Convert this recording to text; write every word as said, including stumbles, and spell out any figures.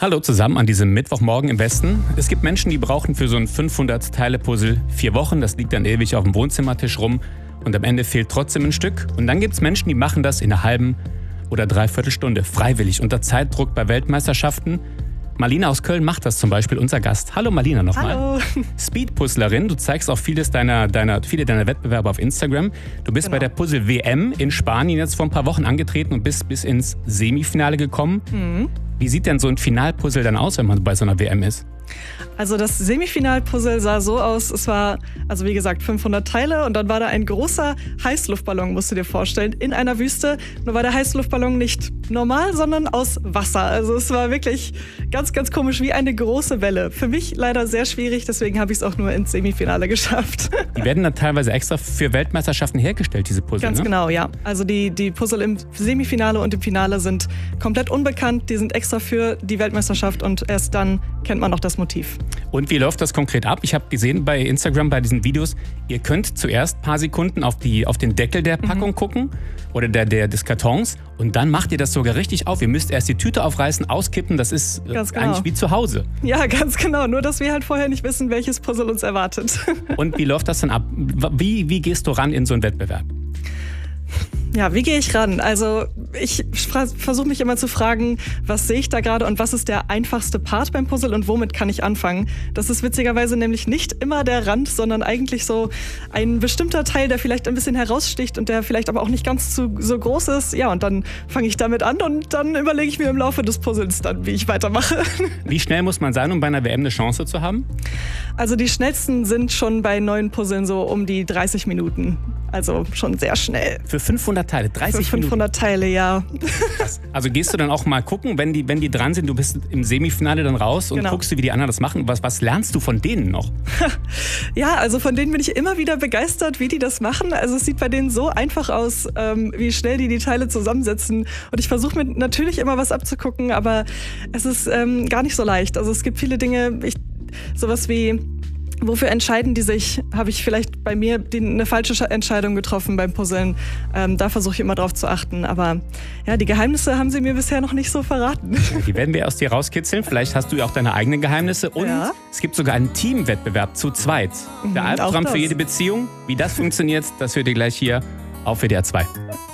Hallo zusammen an diesem Mittwochmorgen im Westen. Es gibt Menschen, die brauchen für so ein fünfhundert-Teile-Puzzle vier Wochen. Das liegt dann ewig auf dem Wohnzimmertisch rum und am Ende fehlt trotzdem ein Stück. Und dann gibt es Menschen, die machen das in einer halben oder dreiviertel Stunde, freiwillig, unter Zeitdruck bei Weltmeisterschaften. Marlina aus Köln macht das zum Beispiel, unser Gast. Hallo Marlina nochmal. Hallo. Speedpuzzlerin, du zeigst auch vieles deiner, deiner, viele deiner Wettbewerbe auf Instagram. Du bist Genau. bei der Puzzle-W M in Spanien jetzt vor ein paar Wochen angetreten und bist bis ins Semifinale gekommen. Mhm. Wie sieht denn so ein Finalpuzzle dann aus, wenn man bei so einer W M ist? Also das Semifinalpuzzle sah so aus, es war, also wie gesagt, fünfhundert Teile und dann war da ein großer Heißluftballon, musst du dir vorstellen, in einer Wüste. Nur war der Heißluftballon nicht normal, sondern aus Wasser. Also es war wirklich ganz, ganz komisch, wie eine große Welle. Für mich leider sehr schwierig, deswegen habe ich es auch nur ins Semifinale geschafft. Die werden dann teilweise extra für Weltmeisterschaften hergestellt, diese Puzzle, Ganz ne? genau, ja. Also die, die Puzzle im Semifinale und im Finale sind komplett unbekannt. Die sind extra für die Weltmeisterschaft und erst dann kennt man noch das Motiv. Und wie läuft das konkret ab? Ich habe gesehen bei Instagram, bei diesen Videos, ihr könnt zuerst ein paar Sekunden auf, die, auf den Deckel der Packung mhm. gucken oder der, der, des Kartons und dann macht ihr das sogar richtig auf. Ihr müsst erst die Tüte aufreißen, auskippen, das ist äh, Ganz genau. eigentlich wie zu Hause. Ja, ganz genau. Nur, dass wir halt vorher nicht wissen, welches Puzzle uns erwartet. Und wie läuft das dann ab? Wie, wie gehst du ran in so einen Wettbewerb? Ja, wie gehe ich ran? Also ich versuche mich immer zu fragen, was sehe ich da gerade und was ist der einfachste Part beim Puzzle und womit kann ich anfangen? Das ist witzigerweise nämlich nicht immer der Rand, sondern eigentlich so ein bestimmter Teil, der vielleicht ein bisschen heraussticht und der vielleicht aber auch nicht ganz zu, so groß ist. Ja, und dann fange ich damit an und dann überlege ich mir im Laufe des Puzzles dann, wie ich weitermache. Wie schnell muss man sein, um bei einer W M eine Chance zu haben? Also die schnellsten sind schon bei neuen Puzzeln so um die dreißig Minuten. Also schon sehr schnell. Für fünfhundert Teile, dreißig Für fünfhundert Minuten. Teile, ja. Krass. Also gehst du dann auch mal gucken, wenn die, wenn die dran sind, du bist im Semifinale dann raus und Genau. guckst du, wie die anderen das machen. Was, was lernst du von denen noch? Ja, also von denen bin ich immer wieder begeistert, wie die das machen. Also es sieht bei denen so einfach aus, ähm, wie schnell die die Teile zusammensetzen. Und ich versuche mir natürlich immer was abzugucken, aber es ist ähm, gar nicht so leicht. Also es gibt viele Dinge, ich, sowas wie... Wofür entscheiden die sich? Habe ich vielleicht bei mir die, eine falsche Entscheidung getroffen beim Puzzeln? Ähm, da versuche ich immer drauf zu achten. Aber ja, die Geheimnisse haben sie mir bisher noch nicht so verraten. Die werden wir aus dir rauskitzeln. Vielleicht hast du ja auch deine eigenen Geheimnisse. Und Ja. es gibt sogar einen Teamwettbewerb zu zweit. Der Mhm, Albtraum auch für das. jede Beziehung. Wie das funktioniert, das hört ihr gleich hier auf W D R zwei.